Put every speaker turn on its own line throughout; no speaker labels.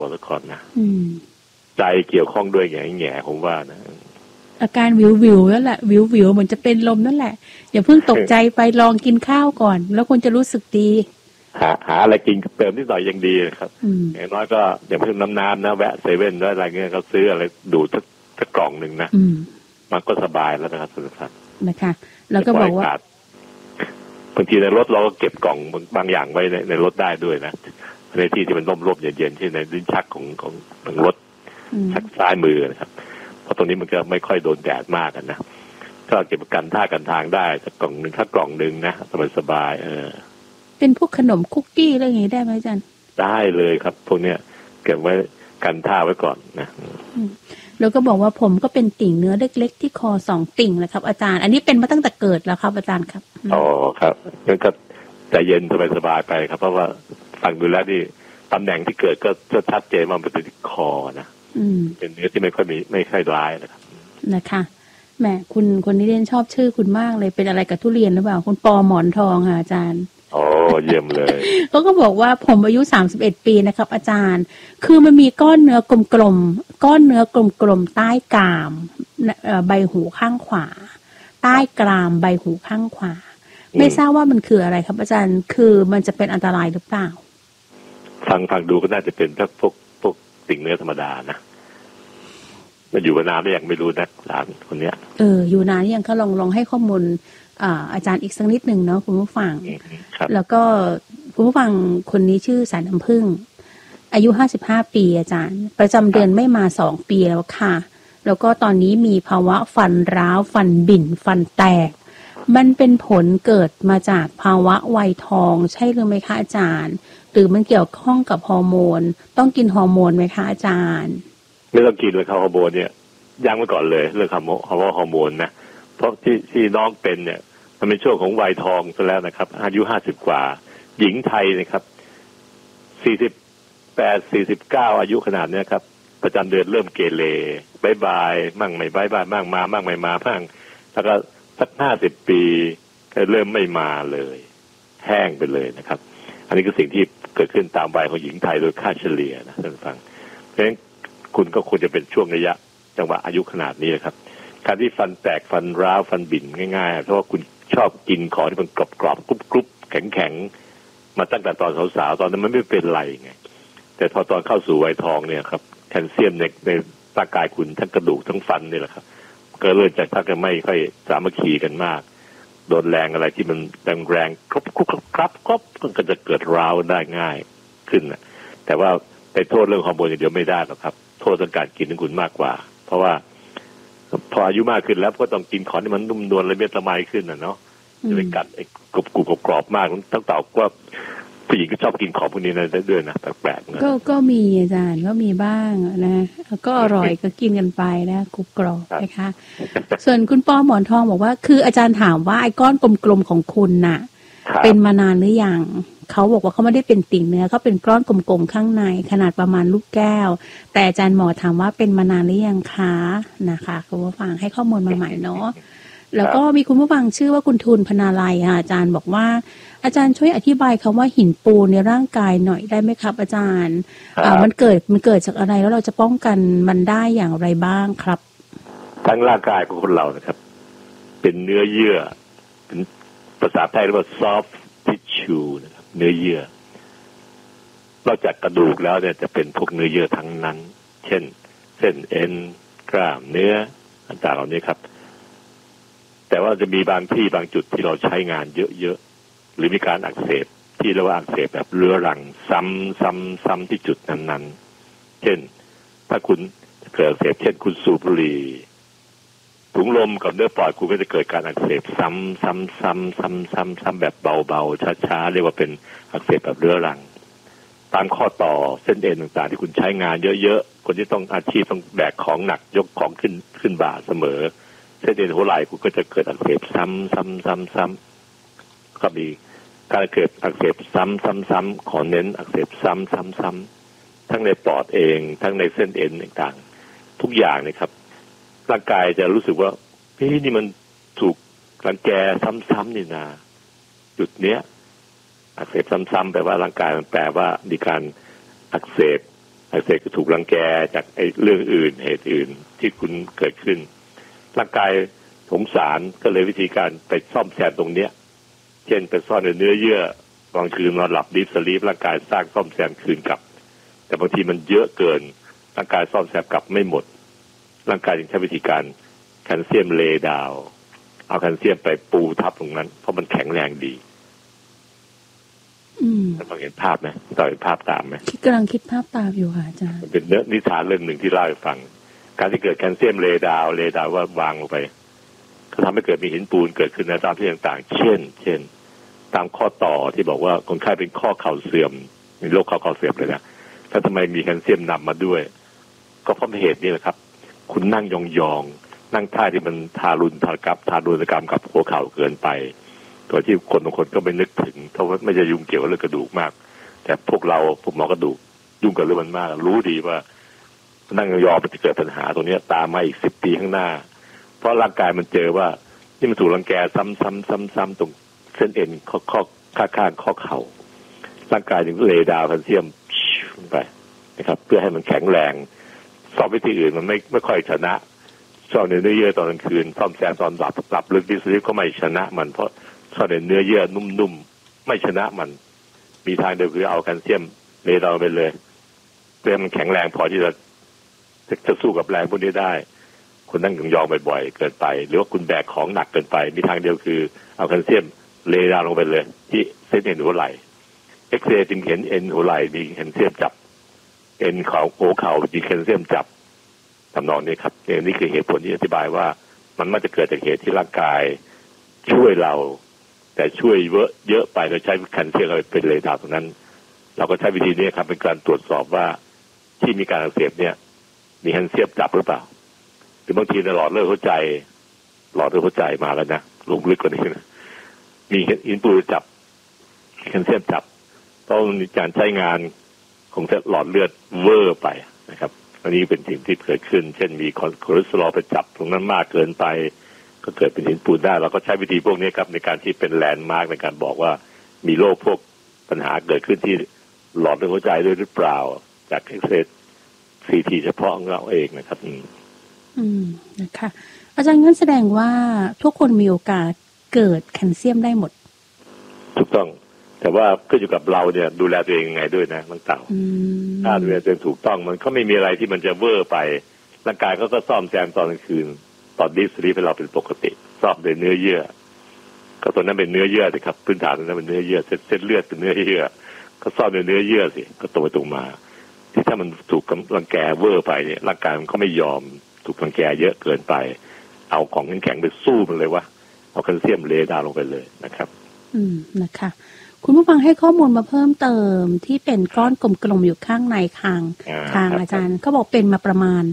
ซะก่อนนะใจเกี่ยวข้องด้วยแง่ผมว่านะ
อาการวิวนั่นแหละวิวเหมือนจะเป็นลมนั่นแหละอย่าเพิ่งตกใจไปลองกินข้าวก่อนแล้วคุณจะรู้สึกดี
หาอะไรกินเติมนิดหน่อยยังดีครับอย่างน้อยก็อย่าเพิ่งน้ำนะแวะเซเว่นด้วยอะไรเงี้ยเขาซื้ออะไรดูดสักกล่องหนึ่งนะมันก็สบายแล้วนะครับสุดท้าย
นะคะแล้วก็บอกว่า
บางทีในรถเราก็เก็บกล่องบางอย่างไว้ในรถได้ด้วยนะในที่มันร่มๆเย็นๆที่ในลิ้นชักของรถชักซ้ายมือนะครับเพราะตรงนี้มันก็ไม่ค่อยโดนแดดมากกันนะก็เก็บกันทางได้สักกล่องหนึ่งสักกล่องหนึ่งนะสบาย
เป็นพวกขนมคุกกี้อะไรอย่างนี้ได้ไหมอาจารย์
ได้เลยครับพวกเนี้ยเก็บไว้กันท่าไว้ก่อนนะ
แล้วก็บอกว่าผมก็เป็นติ่งเนื้อเล็กๆที่คอ2 ติ่งแหละครับอาจารย์อันนี้เป็นมาตั้งแต่เกิดแล้วครับอาจารย์ครับ
อ๋อครับงั้นก็ใจเย็นสบายไปครับเพราะว่าฟังดูแล้วนี่ตำแหน่งที่เกิดก็ชัดเจนว่ามันเป็นที่คอนะเป็นเนื้อที่ไม่ค่อยร้าย
นะคะแหมคนนี้เรียนชอบชื่อคุณมากเลยเป็นอะไรกับทุเรียนหรือเปล่าคุณปอหมอนทองค่ะอาจารย์
โอ้เยี่ยมเลย
เขาก็บอกว่าผมอายุ31 ปีนะครับอาจารย์คือมันมีก้อนเนื้อกลมๆใต้กรามใบหูข้างขวาใต้กรามใบหูข้างขวาไม่ทราบว่ามันคืออะไรครับอาจารย์คือมันจะเป็นอันตรายหรือเปล่า
ฟังดูก็น่าจะเป็นพวกติ่งเนื้อธรรมดานะมันอยู่มานานแล้วยังไม่รู้นะหลานคนเนี้ย
อยู่นานยังเขาลองให้ข้อมูลอาจารย์อีกสักนิดหนึ่งเนาะคุณผู้ฟังแล้วก็คุณผู้ฟังคนนี้ชื่อสายน้ำผึ้งอายุ55 ปีอาจารย์ประจำเดือนไม่มา2 ปีแล้วค่ะแล้วก็ตอนนี้มีภาวะฟันร้าวฟันบิ่นฟันแตกมันเป็นผลเกิดมาจากภาวะวัยทองใช่หรือไม่คะอาจารย์หรือมันเกี่ยวข้องกับฮอร์โมนต้องกินฮอร์โมนไหมคะอาจารย์
ไม่ต้องกินเลยครับฮอร์โมนเนี่ยยั้งไว้ก่อนเลยเรื่องคำว่าฮอร์โมนนะเพราะที่น้องเป็นเนี่ยมันเป็นช่วงของวัยทองซะแล้วนะครับอายุ50 กว่าหญิงไทยนะครับ48 49อายุขนาดนี้ครับประจำเดือนเริ่มเกเรบายมั่งไม่บายมั่งมามั่งไม่มามั่งแล้วก็สัก50 ปีก็เริ่มไม่มาเลยแห้งไปเลยนะครับอันนี้คือสิ่งที่เกิดขึ้นตามวัยของหญิงไทยโดยค่าเฉลี่ยนะท่านฟังเพราะฉะนั้นคุณก็ควรจะเป็นช่วงระยะจังหวะอายุขนาดนี้ครับการที่ฟันแตกฟันร้าวฟันบิ่นง่ายๆเพราะว่าคุณชอบกินของที่มันกรอบกรุบแข็งมาตั้งแต่ตอนสาวๆตอนนั้นมันไม่เป็นไรไงแต่พอตอนเข้าสู่วัยทองเนี่ยครับแคลเซียมในร่างกายคุณทั้งกระดูกทั้งฟันนี่แหละครับก็เริ่มจากถ้าจะไม่ค่อยสามัคคีกันมากโดนแรงอะไรที่มันแรงครับก็จะเกิดร้าวได้ง่ายขึ้นนะแต่ว่าไปโทษเรื่องฮอร์โมนอย่างเดียวไม่ได้หรอกครับโทษเรื่องการกินของคุณมากกว่าเพราะว่าพออายุมากขึ้นแล้วก็ต้องกินของที่มันนุ่มนวลละเมียดละไมขึ้นนะเนาะจะไปกัดไอ้กรอบมากตั้งแต่ว่าผู้หญิงก็ชอบกินของพวกนี้นะด้วยนะแปลกๆนะ
ก็มีอาจารย์ก็มีบ้างนะก็อร่อยก็กินกันไปนะกรุบกรอบนะคะส่วนคุณปอหมอนทองบอกว่าคืออาจารย์ถามว่าไอ้ก้อนกลมๆของคุณน่ะเป็นมานานหรือยังเขาบอกว่าเขาไม่ได้เป็นติ่งเนื้อเขาเป็นก้อนกลมๆข้างในขนาดประมาณลูกแก้วแต่อาจารย์หมอถามว่าเป็นมานานหรือยังคะนะคะคุณผู้ฟังให้ข้อมูลมาใหม่เนาะแล้วก็มีคุณผู้ฟังชื่อว่าคุณทูลพนาลัยค่ะอาจารย์บอกว่าอาจารย์ช่วยอธิบายคำว่าหินปูนในร่างกายหน่อยได้ไหมครับอาจารย์มันเกิดจากอะไรแล้วเราจะป้องกันมันได้อย่างไรบ้างครับ
ทั้งร่างกายของคนเรานะครับเป็นเนื้อเยื่อเป็นภาษาไทยเรียกว่า soft tissue นะครับเนื้อเยื่อนอกจากกระดูกแล้วเนี่ยจะเป็นพวกเนื้อเยื่อทั้งนั้นเช่นเส้นเอ็นกล้ามเนื้อต่างๆเหล่านี้ครับแต่ว่าจะมีบางที่บางจุดที่เราใช้งานเยอะๆหรือมีการอักเสบที่เรียกว่าอักเสบแบบเรื้อรังซ้ำที่จุดนั้นๆเช่นถ้าคุณเกิดอักเสบเช่นคุณสูบบุหรี่ถุงลมกับเนื้อปอดคุณก็จะเกิดการอักเสบซ้ำแบบเบาๆช้าๆเรียกว่าเป็นอักเสบแบบเรื้อรังตามข้อต่อเส้นเอ็นต่างๆที่คุณใช้งานเยอะๆคนที่ต้องอาชีพต้องแบกของหนักยกของขึ้นบ่าเสมอเส้นเอ็นหัวไหล่คุณก็จะเกิดอักเสบซ้ำก็มีการเกิดอักเสบซ้ำขอเน้นอักเสบซ้ำทั้งในปอดเองทั้งในเส้นเอ็นต่างๆทุกอย่างนะครับร่างกายจะรู้สึกว่านี่มันถูกรังแกซ้ำนี่นะจุดเนี้ยอักเสบซ้ำแปลว่าร่างกายมันแปลว่ามีการอักเสบอักเสบก็ถูกรังแกจากไอ้เรื่องอื่นเหตุอื่นที่คุณเกิดขึ้นร่างกายสงสารก็เลยวิธีการไปซ่อมแซมตรงเนี้ยเช่นไปซ่อนในเนื้อเยื่อบางคืนนอนหลับดีฟสลีปร่างกายสร้างซ่อมแซมคืนกลับแต่บางทีมันเยอะเกินร่างกายซ่อมแซมกลับไม่หมดร่างกายจึงใช้วิธีการแคลเซียมเลย์ดาวน์เอาแคลเซียมไปปูทับตรงนั้นเพราะมันแข็งแรงดีท่านฟังเห็นภาพไหมต่อเห็นภาพตามไหม
กำลังคิดภาพตามอยู่ค่ะอาจารย์
เป็นเนื้อนิทานเรื่องหนึ่งที่เล่าให้ฟังการที่เกิดแคลเซียมเลย์ดาวน์ว่าวางลงไปก็ทำให้เกิดมีหินปูนเกิดขึ้นในตามที่ต่างๆเช่นตามข้อต่อที่บอกว่าคนไข้เป็นข้อเข่าเสื่อมมีโรคข้อเข่าเสื่อมเลยนะแล้วทำไมมีแคลเซียมนำมาด้วยก็เพราะเหตุนี้แหละครับคุณนั่งยองๆนั่งท่าที่มันทารุณกรรมกับหัวเข่าเกินไปตัวที่คนบางคนก็ไม่นึกถึงเพราะว่าไม่จะยุ่งเกี่ยวกับเรื่องกระดูกมากแต่พวกหมอกระดูกยุ่งกับเรื่องมันมากรู้ดีว่านั่งยองๆมันจะเกิดปัญหาตรงนี้ตามมาอีก10 ปีข้างหน้าเพราะร่างกายมันเจอว่านี่มันถูกรังแกซ้ำตรงเส้นเอ็นข้อข้างข้อเข่าร่างกายถึงเลย์ดาวน์แคลเซียมไปนะครับเพื่อให้มันแข็งแรงซ่อมวิธีอื่นมันไม่ค่อยชนะซ่อมในเนื้อเยื่อตอนกลางคืนซ่อมแซมตอนหลับลึกดิสลีปก็ไม่ชนะมันเพราะซ่อมในเนื้อเยื่อนุ่มๆไม่ชนะมันมีทางเดียวคือเอาแคลเซียมเลย์ดาวน์ไปเลยเพื่อมันแข็งแรงพอที่จะสู้กับแรงพวกนี้ได้คุณนั่งยองๆบ่อยๆเกินไปหรือว่าคุณแบกของหนักเกินไปมีทางเดียวคือเอาแคลเซียมเลย์ดาวน์ลงไปเลยที่เส้นเอ็นหัวไหล่เอ็กซเรย์จึงเห็นเอ็นหัวไหล่มีแคลเซียมจับเอ็นหัวเข่ามีแคลเซียมจับทำนองนี้ครับนี่คือเหตุผลที่อธิบายว่ามันไม่จะเกิดจากเหตุที่ร่างกายช่วยเราแต่ช่วยเยอะไปเราใช้แคลเซียมเราเป็นเลย์ดาวน์ตรงนั้นเราก็ใช้วิธีนี้ครับเป็นการตรวจสอบว่าที่มีการอักเสบเนี่ยมีแคลเซียมจับหรือเปล่าหรือบางทีในหลอดเลือดหัวใจมาแล้วนะลงลึกกว่านี้นะมีอินปูจับแคลเซียมจับต้องมีการใช้งานของหลอดเลือดเวอร์ไปนะครับอันนี้เป็นสิ่งที่เกิดขึ้นเช่นมีคอเลสเตอรอลไปจับตรงนั้นมากเกินไปก็เกิดเป็นหินปูนได้เราก็ใช้วิธีพวกนี้ครับในการที่เป็นแลนด์มาร์กในการบอกว่ามีโรคพวกปัญหาเกิดขึ้นที่หลอดเลือดหัวใจด้วยหรือเปล่าจากเอ็กซเรย์ซีทีเฉพาะของเราเองนะครับ
นะคะอาจารย์งั้นแสดงว่าทุกคนมีโอกาสเกิดแคลเซียมได้หมด
ถูกต้องแต่ว่าขึ้นอยู่กับเราเนี่ยดูแลตัวเองยังไงด้วยนะน้องเต่าถ้าดูแลตัวเองถูกต้องมันก็ไม่มีอะไรที่มันจะเวอร์ไปร่างกายก็ซ่อมแซมตอนกลางคืนตอนดีสลีปให้เราเป็นปกติซ่อมด้วยเนื้อเยื่อก็ตัวนั้นเป็นเนื้อเยื่อสิครับพื้นฐานตรงนั้นเป็นเนื้อเยื่อเส้นเลือดเป็นเนื้อเยื่อก็ซ่อมด้วยเนื้อเยื่อสิก็ตรงไปตรงมาที่ถ้ามันถูกรังแกเวอร์ไปเนี่ยร่างกายมันก็ไม่ยอมถูกรังแกเยอะเกินไปเอาของแข็งๆไปสู้มันเลยว่าเอาแคลเซียมเลย์ดาวน์ลงไปเลยนะครับ
นะคะคุณผู้ฟังให้ข้อมูลมาเพิ่มเติมที่เป็นก้อนกลมๆอยู่ข้างในคางอาจารย์เขาบอกเป็นมาประมาณ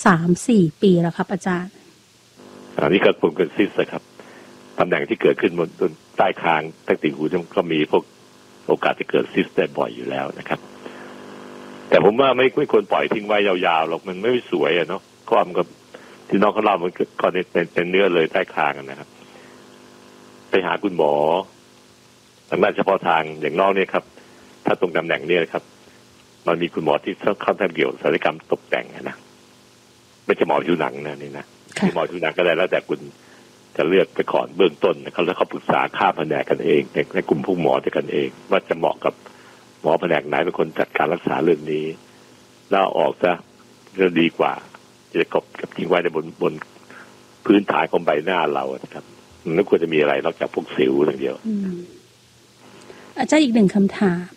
3-4 ปีแล้วครับอาจารย์
อันนี้ก็เป็นซิสครับตำแหน่งที่เกิดขึ้นบนใต้คางใต้ติ่งหูก็มีพวกโอกาสที่เกิดซิสได้บ่อยอยู่แล้วนะครับแต่ผมว่าไม่ควรปล่อยทิ้งไว้ยาวๆหรอกมันไม่สวยเนาะความกับที่น้องเขาเล่ามันก็เป็นเนื้อเลยใต้คางนะครับไปหาคุณหมอทางด้านเฉพาะทางอย่างน้องเนี่ยครับถ้าตรงตำแหน่งเนี่ยครับมันมีคุณหมอที่เข้าทำเกี่ยวกับศัลยกรรมตกแต่งนะไม่ใช่หมอผิวหนังนะนี่นะหมอผิวหนังก็ได้แล้วแต่คุณจะเลือกไปก่อนเบื้องต้นเขาแล้วเขาปรึกษาข้ามแผนกกันเองในกลุ่มผู้หมอด้วยกันเองว่าจะเหมาะกับหมอแผนกไหนเป็นคนจัดการรักษาเรื่องนี้แล้วออกซะจะดีกว่าจะกับทิ้งไว้ในบนพื้นฐานของใบหน้าเราครับมันไม่ควรจะมีอะไรนอกจากพวกสิวอย่างเดียว
อาจารย์อีกหนึ่งคำถาม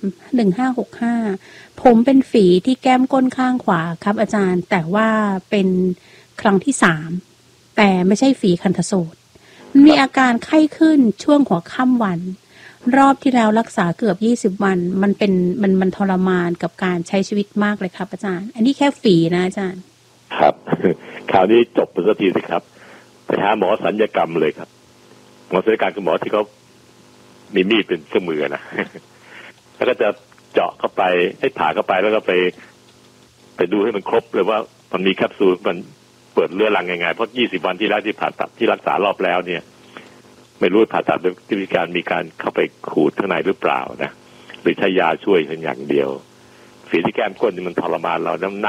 1565ผมเป็นฝีที่แก้มก้นข้างขวาครับอาจารย์แต่ว่าเป็นครั้งที่3แต่ไม่ใช่ฝีคันธโสตมีอาการไข้ขึ้นช่วงหัวค่ำวันรอบที่แล้วรักษาเกือบ20 วันมันทรมานกับการใช้ชีวิตมากเลยครับอาจารย์อันนี้แค่ฝีนะอาจารย์
ครับคราวนี้จบไปสักทีสิครับไปหาหมอศัลยกรรมเลยครับหมอศัลยกรรมคือหมอที่เขามีมีดเป็นเครื่องมือนะแล้วก็จะเจาะเข้าไปให้ผ่าเข้าไปแล้วก็ไปดูให้มันครบเลยว่ามันมีแคปซูลมันเปิดเรื้อรังยังไงเพราะ20 วันที่แล้วที่ผ่าตัดที่รักษารอบแล้วเนี่ยไม่รู้ผ่าตัดด้วยวิธีการมีการเข้าไปขูดข้างในหรือเปล่านะหรือใช้ยาช่วยเพียงอย่างเดียวฝีที่แก้มก้นนี่มันทรมานเราน้ำ